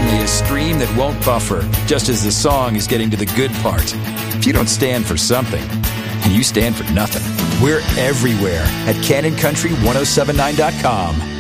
a stream that won't buffer, just as the song is getting to the good part. If you don't stand for something, you stand for nothing. We're everywhere at CannonCountry1079.com.